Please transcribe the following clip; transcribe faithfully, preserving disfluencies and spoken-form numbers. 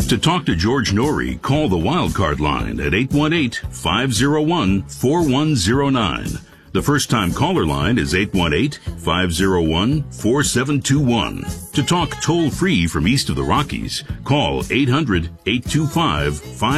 To talk to George Norrie, call the Wildcard line at eight one eight, five oh one, four one oh nine. The first-time caller line is eight one eight, five oh one, four seven two one. To talk toll-free from east of the Rockies, call eight hundred, eight two five, five